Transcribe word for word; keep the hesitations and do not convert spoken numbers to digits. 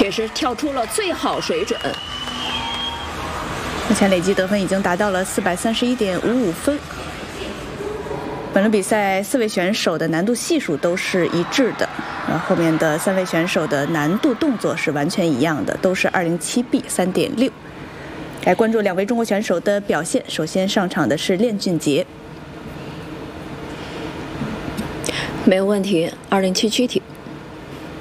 也是跳出了最好水准。 目前累计得分已经达到了四百三十一点五五分。本轮比赛四位选手的难度系数都是一致的，然后后面的三位选手的难度动作是完全一样的，都是二零七 B 三点六。来关注两位中国选手的表现。首先上场的是练俊杰， 没有问题，二零七躯体。